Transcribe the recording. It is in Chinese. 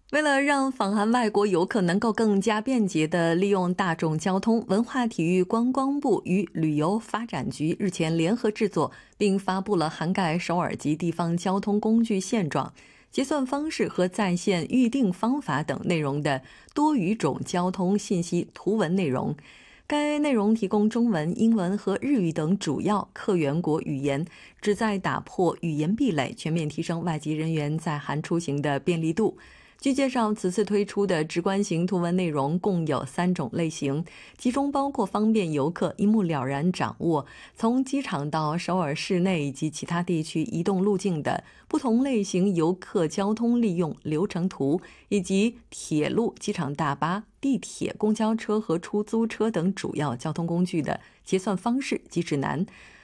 为了让访韩外国游客能够更加便捷地利用大众交通，文化体育观光部与旅游发展局日前联合制作并发布了涵盖首尔及地方交通工具现状、结算方式和在线预订方法等内容的多语种交通信息图文内容。该内容提供中文、英文和日语等主要客源国语言，旨在打破语言壁垒，全面提升外籍人员在韩出行的便利度。据介绍，此次推出的直观型图文内容共有3种类型，其中包括方便游客一目了然掌握从机场到首尔市内以及其他地区移动路径的不同类型游客交通利用流程图，以及铁路、机场大巴、地铁、公交车和出租车等主要交通工具的结算方式及指南。